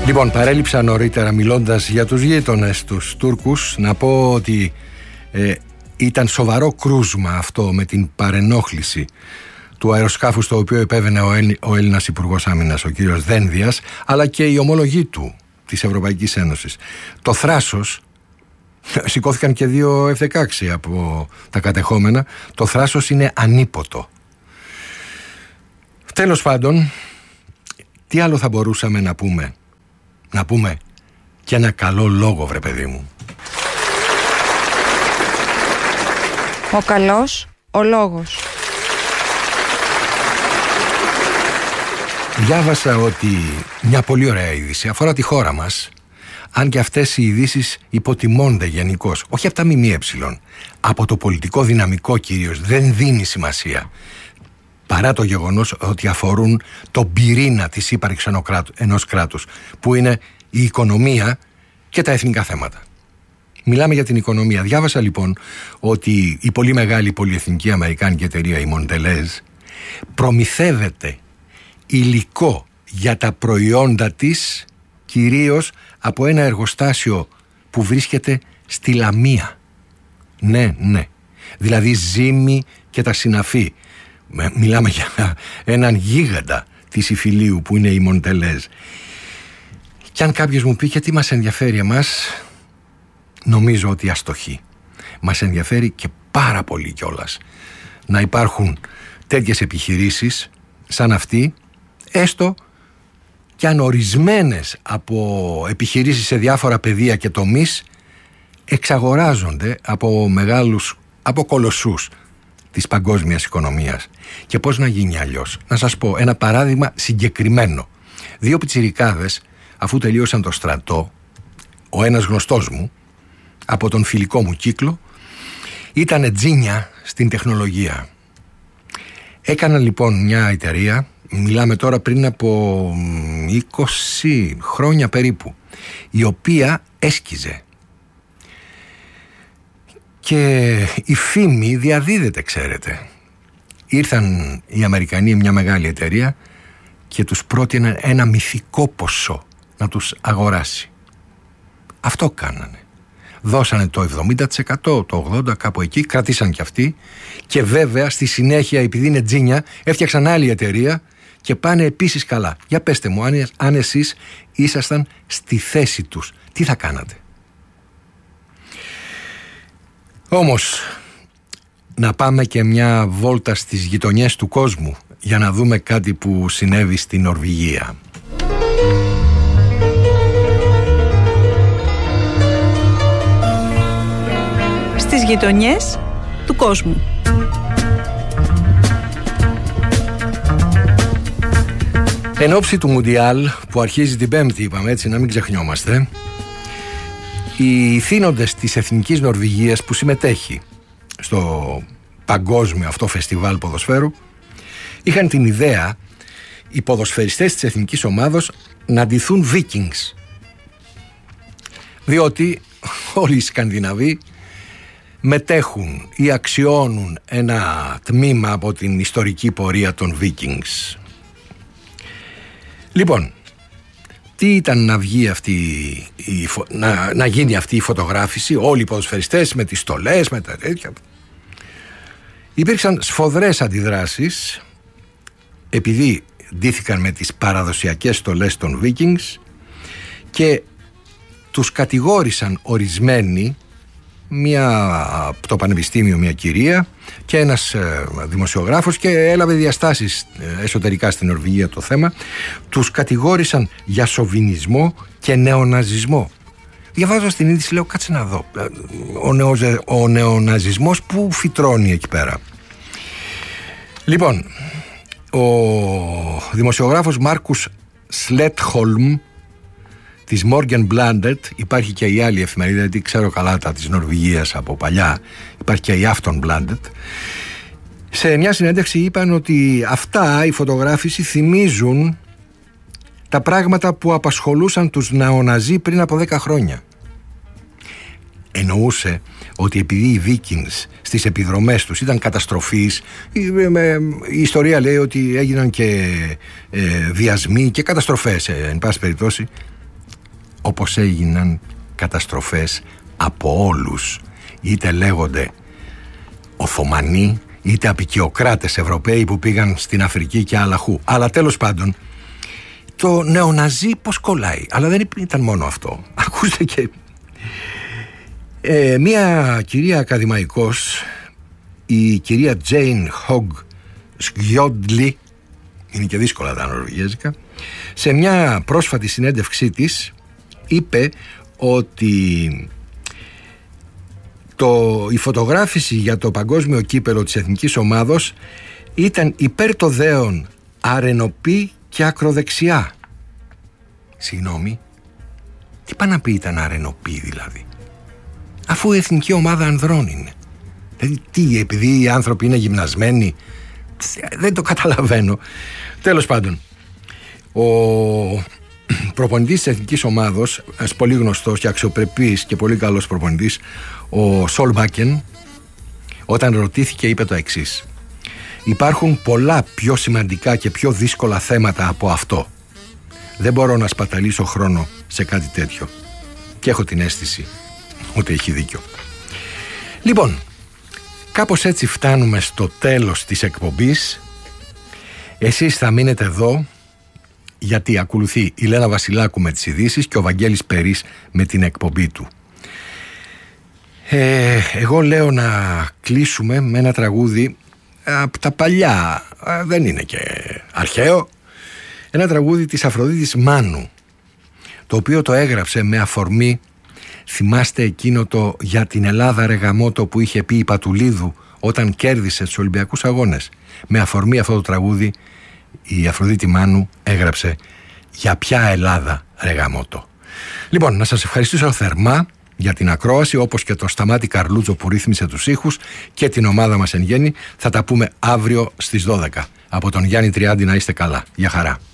Λοιπόν, παρέλειψα νωρίτερα μιλώντας για τους γείτονες, τους Τούρκους, να πω ότι ήταν σοβαρό κρούσμα αυτό με την παρενόχληση του αεροσκάφου στο οποίο επέβαινε ο Έλληνας Υπουργός Άμυνας, ο κύριος Δένδιας, αλλά και οι ομολογοί του της Ευρωπαϊκής Ένωσης. Το θράσος, σηκώθηκαν και 2 F-16 από τα κατεχόμενα, το θράσος είναι ανίποτο. Τέλος πάντων, τι άλλο θα μπορούσαμε να πούμε? Να πούμε και ένα καλό λόγο, βρε παιδί μου. Ο καλός, ο λόγος. Διάβασα ότι μια πολύ ωραία είδηση αφορά τη χώρα μας, αν και αυτές οι ειδήσεις υποτιμώνται γενικώς, όχι από τα ΜΜΕ, από το πολιτικό δυναμικό κυρίως, δεν δίνει σημασία, παρά το γεγονός ότι αφορούν τον πυρήνα της ύπαρξης ενός κράτους, που είναι η οικονομία και τα εθνικά θέματα. Μιλάμε για την οικονομία. Διάβασα λοιπόν ότι η πολύ μεγάλη πολυεθνική αμερικάνικη εταιρεία, η Mondelez, προμηθεύεται υλικό για τα προϊόντα της κυρίως από ένα εργοστάσιο που βρίσκεται στη Λαμία. Ναι. Δηλαδή Ζήμη και τα συναφή. Μιλάμε για έναν γίγαντα της υφηλίου που είναι η Mondelez. Και αν κάποιος μου πει και τι μας ενδιαφέρει εμάς, νομίζω ότι αστοχεί. Μας ενδιαφέρει και πάρα πολύ κιόλας να υπάρχουν τέτοιες επιχειρήσεις σαν αυτή, έστω και αν ορισμένες από επιχειρήσεις σε διάφορα πεδία και τομείς εξαγοράζονται από κολοσσούς της παγκόσμιας οικονομίας. Και πώς να γίνει αλλιώς? Να σας πω ένα παράδειγμα συγκεκριμένο. 2 πιτσιρικάδες, αφού τελείωσαν το στρατό, ο ένας γνωστός μου από τον φιλικό μου κύκλο, ήταν τζίνια στην τεχνολογία. Έκαναν λοιπόν μια εταιρεία, μιλάμε τώρα πριν από 20 χρόνια περίπου, η οποία έσκιζε. Και η φήμη διαδίδεται, ξέρετε. Ήρθαν οι Αμερικανοί, μια μεγάλη εταιρεία, και τους πρότειναν ένα μυθικό ποσό να τους αγοράσει. Αυτό κάνανε. Δώσανε το 70%, το 80%, κάπου εκεί, κρατήσαν κι αυτοί, και βέβαια στη συνέχεια, επειδή είναι τζίνια, έφτιαξαν άλλη εταιρεία και πάνε επίσης καλά. Για πέστε μου, αν εσείς ήσασταν στη θέση τους, τι θα κάνατε? Όμως, να πάμε και μια βόλτα στις γειτονιές του κόσμου για να δούμε κάτι που συνέβη στη Νορβηγία. Στις γειτονιές του κόσμου. Εν ώψη του Μουντιάλ που αρχίζει την Πέμπτη, είπαμε έτσι, να μην ξεχνιόμαστε, οι θύνοντες της Εθνικής Νορβηγίας που συμμετέχει στο παγκόσμιο αυτό φεστιβάλ ποδοσφαίρου είχαν την ιδέα οι ποδοσφαιριστές της εθνικής ομάδος να ντυθούν Vikings, διότι όλοι οι Σκανδιναβοί μετέχουν ή αξιώνουν ένα τμήμα από την ιστορική πορεία των Vikings. Λοιπόν, τι ήταν να βγει να γίνει αυτή η φωτογράφηση? Όλοι οι ποδοσφαιριστές με τις στολές, με τα τέτοια. Υπήρξαν σφοδρές αντιδράσεις, επειδή ντύθηκαν με τις παραδοσιακές στολές των Vikings, και τους κατηγόρησαν ορισμένοι, από το πανεπιστήμιο μια κυρία και ένας δημοσιογράφος, και έλαβε διαστάσεις εσωτερικά στην Νορβηγία το θέμα. Τους κατηγόρησαν για σοβινισμό και νεοναζισμό. Διαβάζω στην είδηση, λέω κάτσε να δω, ο νεοναζισμός που φυτρώνει εκεί πέρα? Λοιπόν, ο δημοσιογράφος Μάρκους Σλέτχολμ της Morgan Blandet, υπάρχει και η άλλη εφημερίδα, γιατί ξέρω καλά τα της Νορβηγίας από παλιά, υπάρχει και η Aftonbladet, σε μια συνέντευξη είπαν ότι αυτά, η φωτογράφηση, θυμίζουν τα πράγματα που απασχολούσαν τους νεοναζί πριν από 10 χρόνια. Εννοούσε ότι επειδή οι Vikings στις επιδρομές τους ήταν καταστροφείς, η ιστορία λέει ότι έγιναν και βιασμοί και καταστροφές, εν πάση περιπτώσει, όπως έγιναν καταστροφές από όλους, είτε λέγονται Οθωμανοί είτε απικιοκράτες Ευρωπαίοι που πήγαν στην Αφρική και αλλαχού. Αλλά τέλος πάντων, το νεοναζί πως κολλάει. Αλλά δεν ήταν μόνο αυτό. Ακούστε και μία κυρία ακαδημαϊκός, η κυρία Τζέιν Χογ Σκιόντλι, είναι και δύσκολα τα νορβηγέζικα, σε μια πρόσφατη συνέντευξή της είπε ότι η φωτογράφηση για το παγκόσμιο κύπελο της εθνικής ομάδος ήταν υπέρ το δέον αρενοπή και ακροδεξιά. Συγγνώμη, τι πάει να πει ήταν αρενοπή δηλαδή, αφού η εθνική ομάδα ανδρών είναι? Δηλαδή τι, επειδή οι άνθρωποι είναι γυμνασμένοι? Δεν το καταλαβαίνω. Τέλος πάντων, ο προπονητής της εθνικής ομάδος, ένας πολύ γνωστός και αξιοπρεπής και πολύ καλός προπονητής, ο Σολμπάκεν, όταν ρωτήθηκε είπε το εξής: υπάρχουν πολλά πιο σημαντικά και πιο δύσκολα θέματα από αυτό. Δεν μπορώ να σπαταλήσω χρόνο σε κάτι τέτοιο. Και έχω την αίσθηση ότι έχει δίκιο. Λοιπόν, κάπως έτσι φτάνουμε στο τέλος της εκπομπής. Εσείς θα μείνετε εδώ, γιατί ακολουθεί η Λένα Βασιλάκου με τις ειδήσεις και ο Βαγγέλης Περής με την εκπομπή του. Εγώ λέω να κλείσουμε με ένα τραγούδι από τα παλιά, δεν είναι και αρχαίο, ένα τραγούδι της Αφροδίτης Μάνου, το οποίο το έγραψε με αφορμή, θυμάστε εκείνο το «Για την Ελλάδα ρε γαμώτο» που είχε πει η Πατουλίδου όταν κέρδισε τους Ολυμπιακούς Αγώνες? Με αφορμή αυτό το τραγούδι η Αφροδίτη Μάνου έγραψε «Για ποια Ελλάδα ρε γαμώτο». Λοιπόν, να σας ευχαριστήσω θερμά για την ακρόαση, όπως και τον Σταμάτη Καρλούτσο που ρύθμισε τους ήχους και την ομάδα μας εν γέννη. Θα τα πούμε αύριο στις 12. Από τον Γιάννη Τριάντη να είστε καλά. Γεια χαρά.